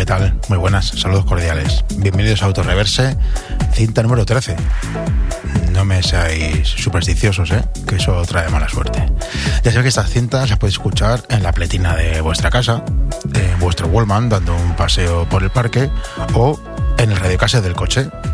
tal? Muy buenas, saludos cordiales. Bienvenidos a Autoreverse, cinta número 13. No me seáis supersticiosos, que eso trae mala suerte. Ya sabéis que estas cintas las podéis escuchar en la pletina de vuestra casa, en vuestro Wallman, dando un paseo por el parque, o en el radiocassette del coche,